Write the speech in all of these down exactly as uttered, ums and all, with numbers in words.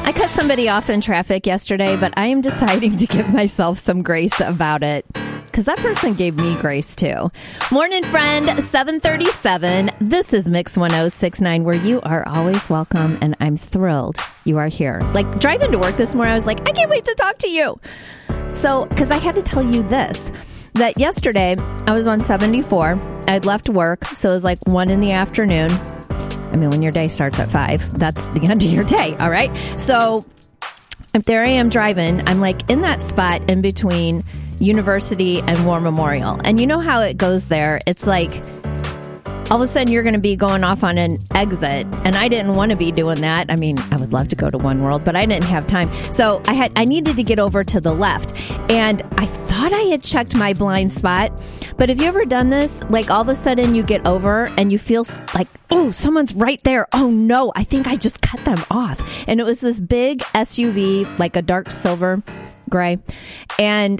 I cut somebody off in traffic yesterday, but I am deciding to give myself some grace about it because that person gave me grace too. Morning, friend, seven thirty-seven. This is Mix one oh six point nine, where you are always welcome, and I'm thrilled you are here. Like, driving to work this morning, I was like, I can't wait to talk to you. So, because I had to tell you this, that yesterday I was on seventy-four. I'd left work, so it was like one in the afternoon. I mean, when your day starts at five, that's the end of your day, all right? So if there I am driving, I'm like in that spot in between University and War Memorial. And you know how it goes there. It's like all of a sudden you're going to be going off on an exit. And I didn't want to be doing that. I mean, I would love to go to One World, but I didn't have time. So I had I needed to get over to the left. And I thought I had checked my blind spot. But have you ever done this? Like all of a sudden you get over and you feel like, oh, someone's right there. Oh no, I think I just cut them off. And it was this big S U V, like a dark silver gray. And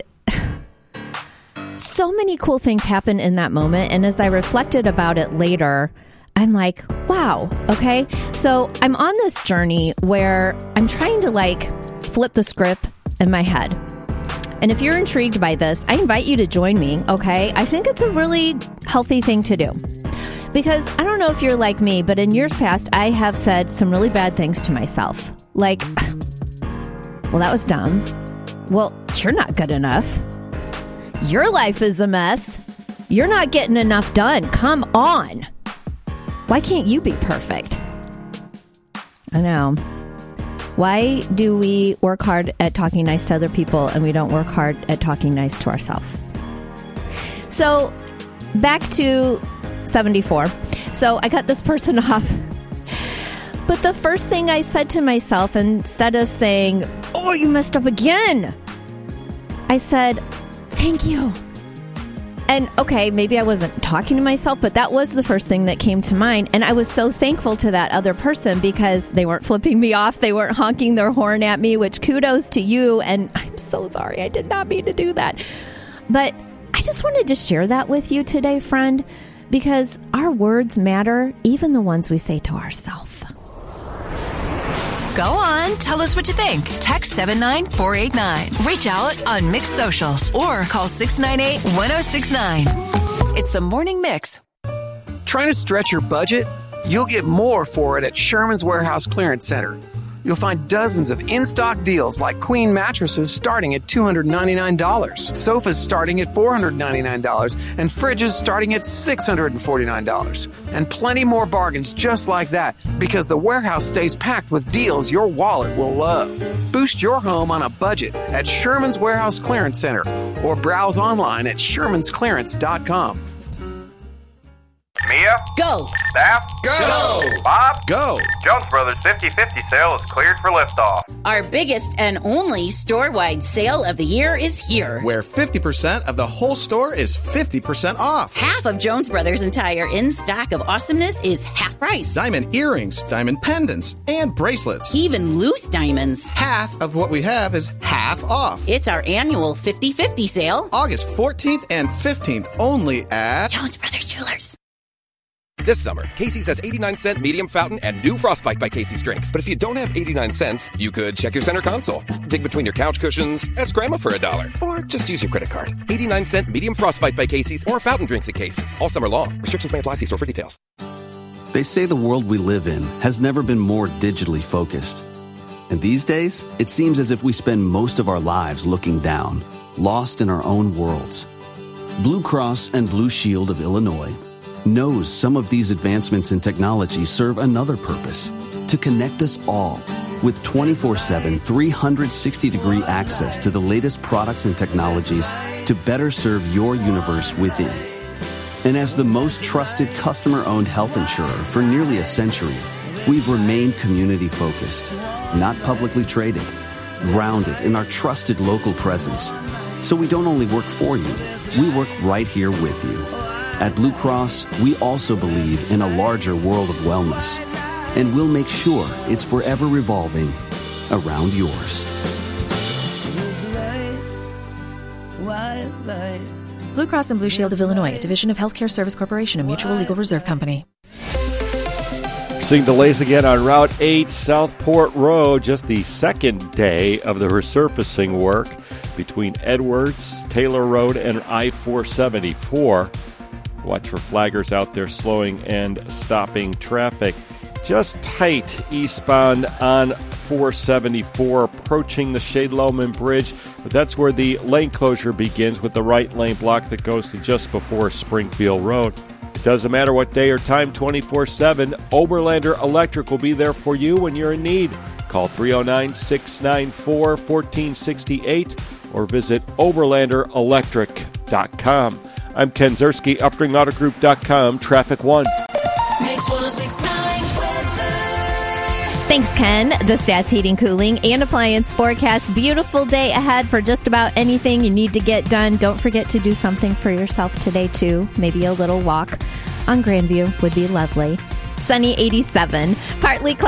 so many cool things happened in that moment. And as I reflected about it later, I'm like, wow, okay. So I'm on this journey where I'm trying to like flip the script in my head. And if you're intrigued by this, I invite you to join me, okay? I think it's a really healthy thing to do. Because I don't know if you're like me, but in years past, I have said some really bad things to myself. Like, well, that was dumb. Well, you're not good enough. Your life is a mess. You're not getting enough done. Come on. Why can't you be perfect? I know. Why do we work hard at talking nice to other people and we don't work hard at talking nice to ourselves? So back to seventy-four. So I cut this person off. But the first thing I said to myself, instead of saying, oh, you messed up again, I said, thank you. And okay, maybe I wasn't talking to myself, but that was the first thing that came to mind. And I was so thankful to that other person because they weren't flipping me off. They weren't honking their horn at me, which kudos to you. And I'm so sorry. I did not mean to do that. But I just wanted to share that with you today, friend, because our words matter, even the ones we say to ourselves. Go on, tell us what you think. Text seven nine four eight nine. Reach out on Mix Socials or call six nine eight, one oh six nine. It's the Morning Mix. Trying to stretch your budget? You'll get more for it at Sherman's Warehouse Clearance Center. You'll find dozens of in-stock deals like queen mattresses starting at two hundred ninety-nine dollars, sofas starting at four hundred ninety-nine dollars, and fridges starting at six hundred forty-nine dollars. And plenty more bargains just like that because the warehouse stays packed with deals your wallet will love. Boost your home on a budget at Sherman's Warehouse Clearance Center or browse online at shermans clearance dot com. Mia? Go. Staff? Go. Bob? Go. Jones Brothers fifty-fifty sale is cleared for liftoff. Our biggest and only store-wide sale of the year is here. Where fifty percent of the whole store is fifty percent off. Half of Jones Brothers' entire in-stock of awesomeness is half price. Diamond earrings, diamond pendants, and bracelets. Even loose diamonds. Half of what we have is half off. It's our annual fifty-fifty sale. August fourteenth and fifteenth only at Jones Brothers Jewelers. This summer, Casey's has eighty-nine cent medium fountain and new Frostbite by Casey's drinks. But if you don't have eighty-nine cents, you could check your center console, dig between your couch cushions, ask Grandma for a dollar, or just use your credit card. eighty-nine cent medium Frostbite by Casey's or fountain drinks at Casey's. All summer long. Restrictions may apply. See store for details. They say the world we live in has never been more digitally focused. And these days, it seems as if we spend most of our lives looking down, lost in our own worlds. Blue Cross and Blue Shield of Illinois knows some of these advancements in technology serve another purpose, to connect us all with twenty-four seven, three hundred sixty degree access to the latest products and technologies to better serve your universe within. And as the most trusted customer-owned health insurer for nearly a century, we've remained community-focused, not publicly traded, grounded in our trusted local presence. So we don't only work for you, we work right here with you. At Blue Cross, we also believe in a larger world of wellness, and we'll make sure it's forever revolving around yours. Blue Cross and Blue Shield of Illinois, a division of Healthcare Service Corporation, a mutual legal reserve company. Seeing delays again on Route eight Southport Road, just the second day of the resurfacing work between Edwards, Taylor Road, and I four seventy-four. Watch for flaggers out there slowing and stopping traffic. Just tight eastbound on four seventy-four, approaching the Shade Loman Bridge, but that's where the lane closure begins with the right lane block that goes to just before Springfield Road. It doesn't matter what day or time, twenty-four seven, Oberlander Electric will be there for you when you're in need. Call three oh nine, six nine four, one four six eight or visit oberlander electric dot com. I'm Ken Zerski, upring auto group dot com, Traffic One. Mix one oh six point nine weather. Thanks, Ken. The Stats Heating, Cooling, and Appliance forecast. Beautiful day ahead for just about anything you need to get done. Don't forget to do something for yourself today, too. Maybe a little walk on Grandview would be lovely. Sunny eighty-seven. Partly cloudy.